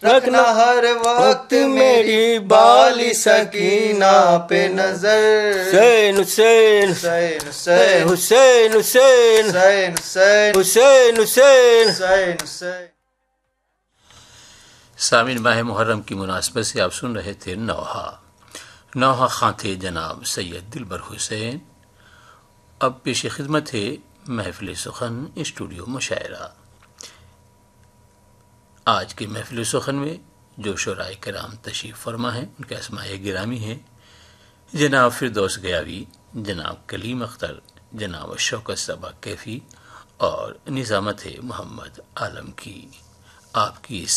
रखना हर वक्त मेरी बाली सकीना पे नजर। हुसैन हुसैन हुसैन हुसैन हुसैन हुसैन हुसैन हुसैन हुसैन हुसैन हुसैन हुसैन। सामिन माह मुहर्रम की मुनासबत से आप सुन रहे थे नौहा खां थे जनाब सैयद दिलबर हुसैन। अब पेश खिदमत है महफिल सुखन स्टूडियो मुशायरा। आज की महफिल सुखन में जो शुराए कराम तशरीफ फरमा हैं उनके अस्माए गिरामी हैं जनाब फिरदौस गयावी, जनाब कलीम अख्तर, जनाब शौकत सबा कैफी और निज़ामत है मोहम्मद आलम की। आपकी